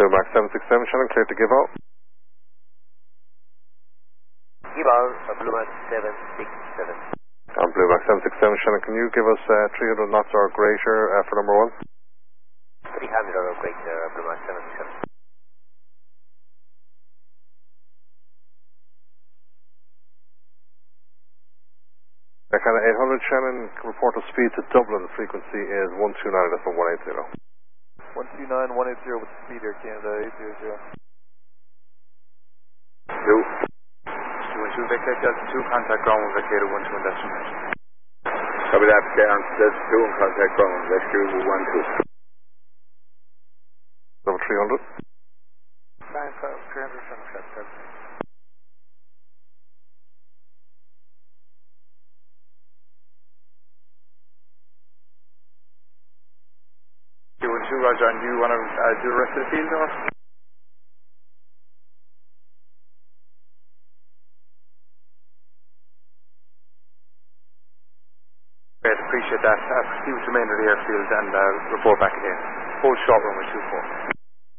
Blue Max 767, Shannon, clear to give out. Give out, Blue Max 767. On Blue Max 767, Shannon, can you give us 300 knots or greater for number 1? 300 or greater, Blue Max 767. Kind of 800, Shannon, report of speed to Dublin, frequency is 129.180. 129.180 with speed Air Canada 800. 212 vacate Delta 2, contact ground with vacated 12 destination. Copy that, Cairn, Delta 2 and contact ground, rescue 12. Number 300. 300 from accepted. Roger, and do you want to do the rest of the field or? Great, appreciate that. Proceed with the remainder of the airfield and report back again. Hold short run with 24.